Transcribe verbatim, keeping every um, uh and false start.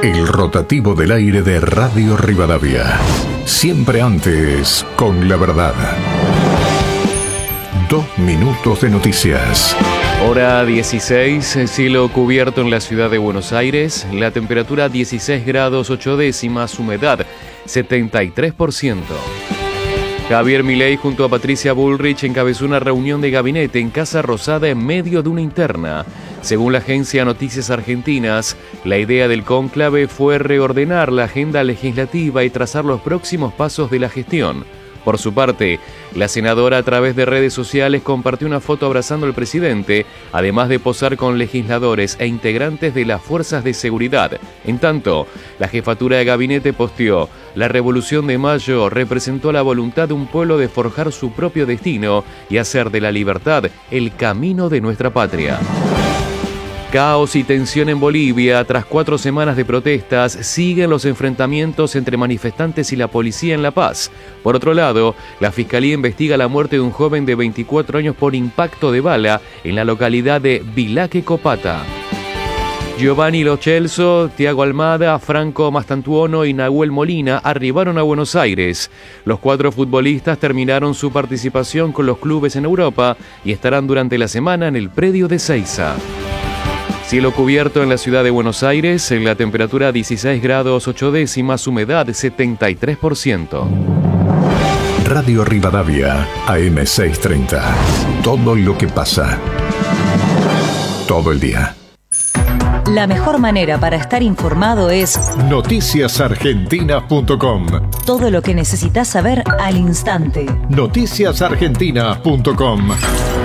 El rotativo del aire de Radio Rivadavia. Siempre antes, con la verdad. Dos minutos de noticias. Hora dieciséis, cielo cubierto en la ciudad de Buenos Aires, la temperatura dieciséis grados ocho décimas, humedad setenta y tres por ciento. Javier Milei junto a Patricia Bullrich encabezó una reunión de gabinete en Casa Rosada en medio de una interna. Según la agencia Noticias Argentinas, la idea del cónclave fue reordenar la agenda legislativa y trazar los próximos pasos de la gestión. Por su parte, la senadora a través de redes sociales compartió una foto abrazando al presidente, además de posar con legisladores e integrantes de las fuerzas de seguridad. En tanto, la jefatura de gabinete posteó: la Revolución de Mayo representó la voluntad de un pueblo de forjar su propio destino y hacer de la libertad el camino de nuestra patria. Caos y tensión en Bolivia. Tras cuatro semanas de protestas, siguen los enfrentamientos entre manifestantes y la policía en La Paz. Por otro lado, la Fiscalía investiga la muerte de un joven de veinticuatro años por impacto de bala en la localidad de Vilaque Copata. Giovanni Lo Celso, Thiago Almada, Franco Mastantuono y Nahuel Molina arribaron a Buenos Aires. Los cuatro futbolistas terminaron su participación con los clubes en Europa y estarán durante la semana en el predio de Seiza. Cielo cubierto en la ciudad de Buenos Aires, en la temperatura dieciséis grados ocho décimas, humedad setenta y tres por ciento. Radio Rivadavia, A M seiscientos treinta. Todo lo que pasa. Todo el día. La mejor manera para estar informado es noticias argentinas punto com. Todo lo que necesitas saber al instante. noticias argentinas punto com.